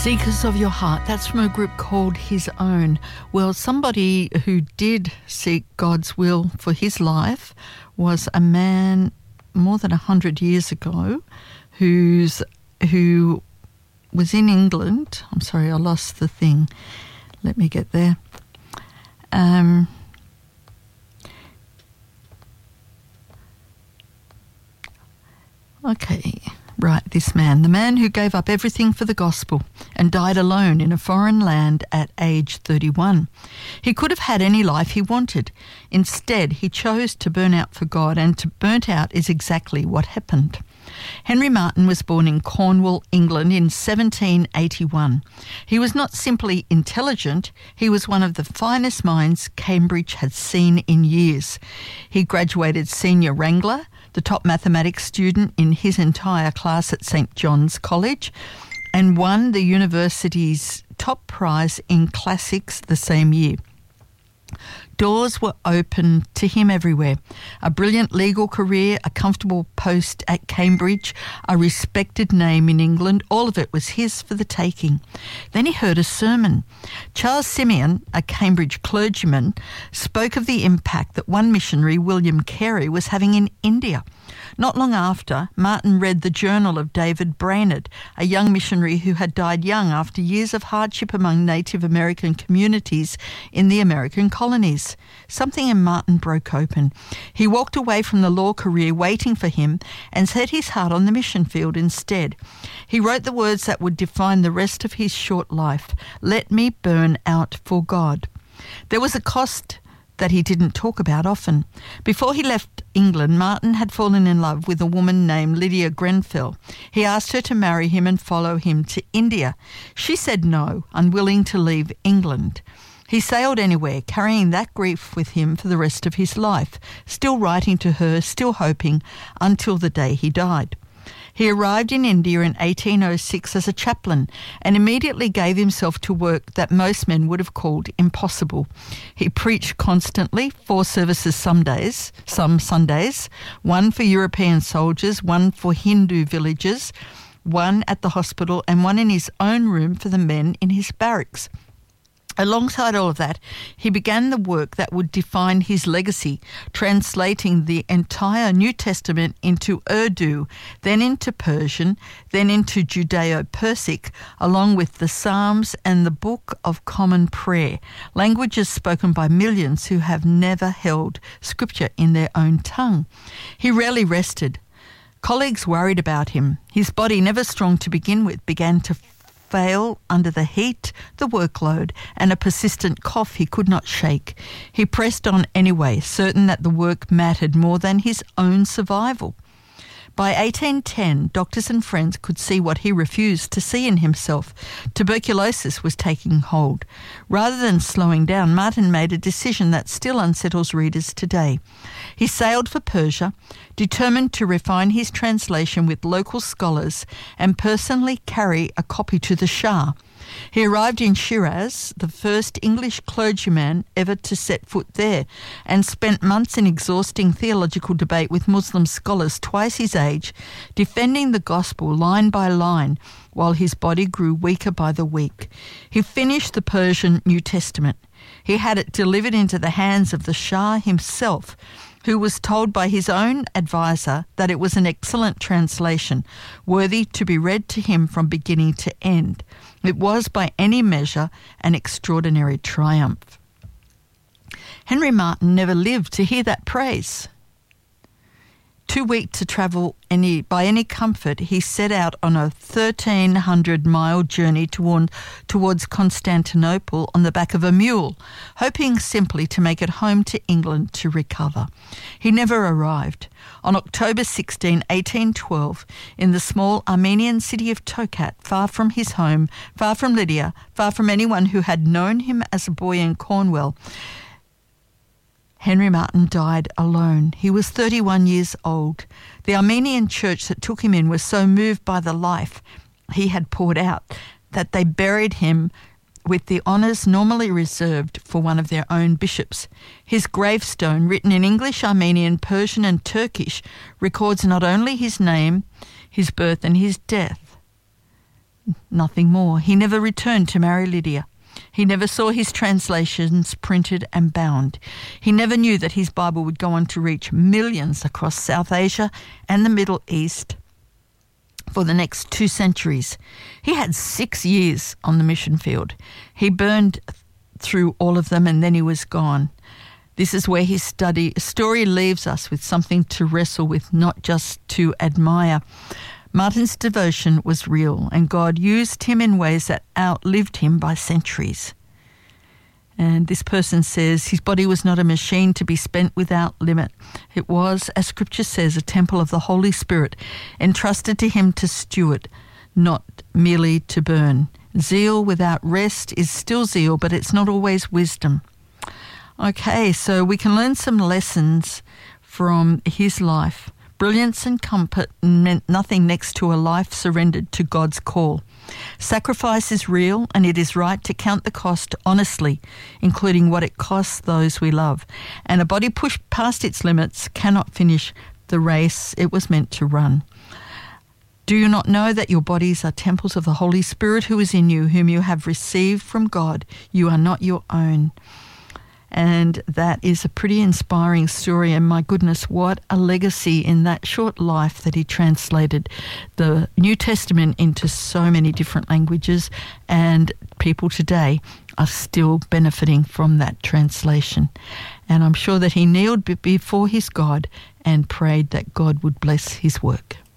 Seekers of Your Heart, that's from a group called His Own. Well, somebody who did seek God's will for his life was a man more than 100 years ago who was in England. I'm sorry, I lost the thing. Let me get there. Okay. Right, this man, the man who gave up everything for the gospel and died alone in a foreign land at age 31. He could have had any life he wanted. Instead, he chose to burn out for God, and to burnt out is exactly what happened. Henry Martyn was born in Cornwall, England in 1781. He was not simply intelligent, he was one of the finest minds Cambridge had seen in years. He graduated senior wrangler, the top mathematics student in his entire class at St John's College, and won the university's top prize in classics the same year. Doors were open to him everywhere. A brilliant legal career, a comfortable post at Cambridge, a respected name in England, all of it was his for the taking. Then he heard a sermon. Charles Simeon, a Cambridge clergyman, spoke of the impact that one missionary, William Carey, was having in India. Not long after, Martyn read the journal of David Brainerd, a young missionary who had died young after years of hardship among Native American communities in the American colonies. Something in Martyn broke open. He walked away from the law career waiting for him and set his heart on the mission field instead. He wrote the words that would define the rest of his short life: "Let me burn out for God." There was a cost that he didn't talk about often. Before he left England, Martyn had fallen in love with a woman named Lydia Grenfell. He asked her to marry him and follow him to India. She said no, unwilling to leave England. He sailed anywhere, carrying that grief with him for the rest of his life, still writing to her, still hoping, until the day he died. He arrived in India in 1806 as a chaplain and immediately gave himself to work that most men would have called impossible. He preached constantly, 4 services some Sundays, 1 for European soldiers, 1 for Hindu villages, 1 at the hospital, and 1 in his own room for the men in his barracks. Alongside all of that, he began the work that would define his legacy, translating the entire New Testament into Urdu, then into Persian, then into Judeo-Persic, along with the Psalms and the Book of Common Prayer, languages spoken by millions who have never held scripture in their own tongue. He rarely rested. Colleagues worried about him. His body, never strong to begin with, began to fail under the heat, the workload, and a persistent cough he could not shake. He pressed on anyway, certain that the work mattered more than his own survival. By 1810, doctors and friends could see what he refused to see in himself. Tuberculosis was taking hold. Rather than slowing down, Martyn made a decision that still unsettles readers today. He sailed for Persia, determined to refine his translation with local scholars and personally carry a copy to the Shah. He arrived in Shiraz, the first English clergyman ever to set foot there, and spent months in exhausting theological debate with Muslim scholars twice his age, defending the gospel line by line, while his body grew weaker by the week. He finished the Persian New Testament. He had it delivered into the hands of the Shah himself, who was told by his own advisor that it was an excellent translation, worthy to be read to him from beginning to end. It was, by any measure, an extraordinary triumph. Henry Martyn never lived to hear that praise. Too weak to travel by any comfort, he set out on a 1,300-mile journey towards Constantinople on the back of a mule, hoping simply to make it home to England to recover. He never arrived. On October 16, 1812, in the small Armenian city of Tokat, far from his home, far from Lydia, far from anyone who had known him as a boy in Cornwall, Henry Martyn died alone. He was 31 years old. The Armenian church that took him in was so moved by the life he had poured out that they buried him with the honours normally reserved for one of their own bishops. His gravestone, written in English, Armenian, Persian and Turkish, records not only his name, his birth and his death. nothing more. He never returned to marry Lydia. He never saw his translations printed and bound. He never knew that his Bible would go on to reach millions across South Asia and the Middle East for the next 2 centuries. He had 6 years on the mission field. He burned through all of them and then he was gone. This is where his story leaves us with something to wrestle with, not just to admire. Martin's devotion was real, and God used him in ways that outlived him by centuries. And this person says his body was not a machine to be spent without limit. It was, as Scripture says, a temple of the Holy Spirit, entrusted to him to steward, not merely to burn. Zeal without rest is still zeal, but it's not always wisdom. Okay, so we can learn some lessons from his life. Brilliance and comfort meant nothing next to a life surrendered to God's call. Sacrifice is real, and it is right to count the cost honestly, including what it costs those we love. And a body pushed past its limits cannot finish the race it was meant to run. Do you not know that your bodies are temples of the Holy Spirit who is in you, whom you have received from God? You are not your own. And that is a pretty inspiring story, and my goodness, what a legacy in that short life that he translated the New Testament into so many different languages, and people today are still benefiting from that translation. And I'm sure that he kneeled before his God and prayed that God would bless his work.